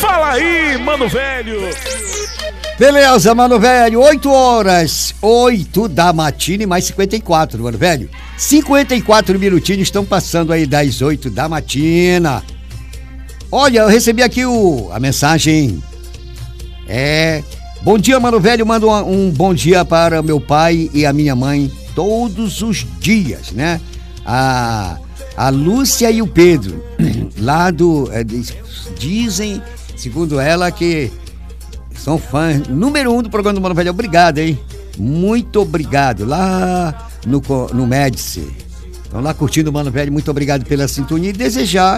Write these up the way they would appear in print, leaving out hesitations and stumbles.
Fala aí, mano velho. Beleza, mano velho, 8 horas, 8 da matina e mais 54, mano velho. 54 minutinhos estão passando aí das 8 da matina. Olha, eu recebi aqui a mensagem. Bom dia, mano velho, mando um bom dia para meu pai e a minha mãe todos os dias, né? A Lúcia e o Pedro, lá dizem, segundo ela, que são fãs número 1 do programa do Mano Velho. Obrigado, hein? Muito obrigado. Lá no Médici. Estão lá curtindo o Mano Velho. Muito obrigado pela sintonia. E desejar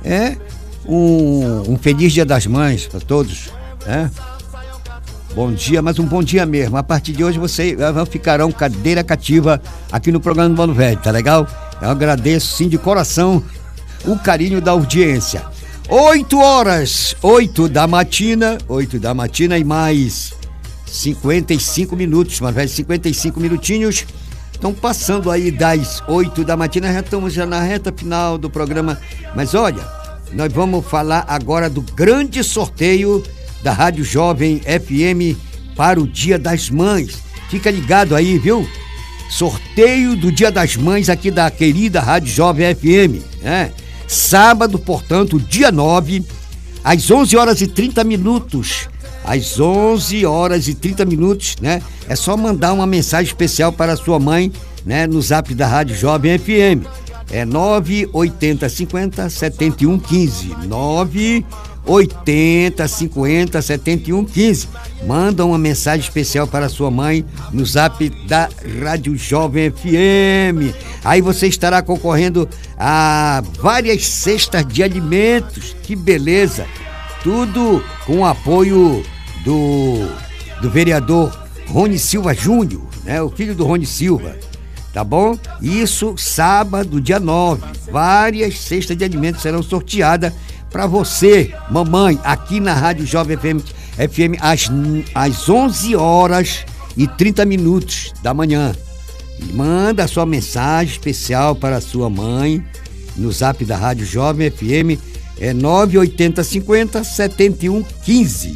um feliz Dia das Mães para todos. Bom dia, mas um bom dia mesmo. A partir de hoje vocês ficarão cadeira cativa aqui no programa do Mano Velho, tá legal? Eu agradeço sim de coração o carinho da audiência. 8 horas, 8 da matina e mais 55 minutos, Mano Velho, 55 minutinhos. Estão passando aí das 8 da matina, já estamos na reta final do programa. Mas olha, nós vamos falar agora do grande sorteio da Rádio Jovem FM para o Dia das Mães. Fica ligado aí, viu? Sorteio do Dia das Mães aqui da querida Rádio Jovem FM, Sábado, portanto, dia 9, às 11 horas e 30 minutos. Às 11 horas e 30 minutos, né? É só mandar uma mensagem especial para a sua mãe, né? No zap da Rádio Jovem FM. É 980507115. 980507115. Manda uma mensagem especial para a sua mãe no zap da Rádio Jovem FM. Aí você estará concorrendo a várias cestas de alimentos. Que beleza! Tudo com o apoio do vereador Rony Silva Júnior, né? O filho do Rony Silva. Tá bom? Isso sábado, dia 9. Várias cestas de alimentos serão sorteadas para você, mamãe, aqui na Rádio Jovem FM às 11 horas e 30 minutos da manhã. Manda a sua mensagem especial para a sua mãe no zap da Rádio Jovem FM. É 980507115.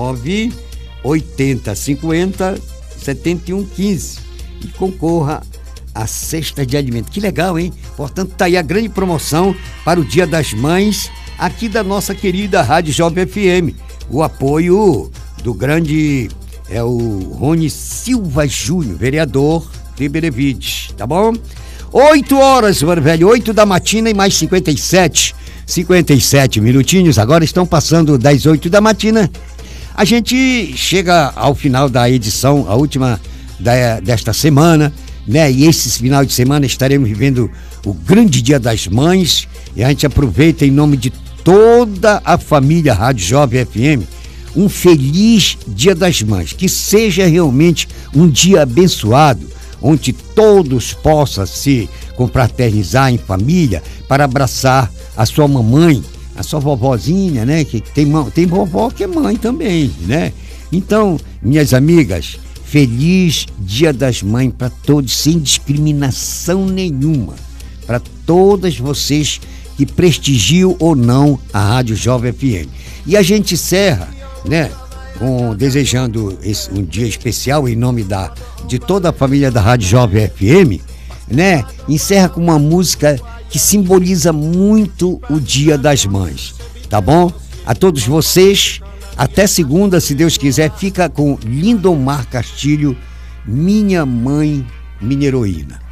980507115. E concorra a cesta de alimento. Que legal, hein? Portanto, tá aí a grande promoção para o Dia das Mães aqui da nossa querida Rádio Jovem FM. O apoio do grande o Rony Silva Júnior, vereador de Benevides, tá bom? 8 horas, mano velho, 8 da matina e mais 57 minutinhos. Agora estão passando das 8 da matina. A gente chega ao final da edição, a última desta semana, né? E esse final de semana estaremos vivendo o grande Dia das Mães, e a gente aproveita em nome de toda a família Rádio Jovem FM um feliz Dia das Mães, que seja realmente um dia abençoado, onde todos possam se confraternizar em família para abraçar a sua mamãe, a sua vovozinha, né? Que tem vovó que é mãe também, né? Então, minhas amigas, feliz Dia das Mães para todos, sem discriminação nenhuma, para todas vocês que prestigiam ou não a Rádio Jovem FM. E a gente encerra, né, desejando um dia especial em nome de toda a família da Rádio Jovem FM, né? Encerra com uma música que simboliza muito o Dia das Mães, tá bom? A todos vocês, até segunda, se Deus quiser, fica com Lindomar Castilho, Minha Mãe, Minha Heroína.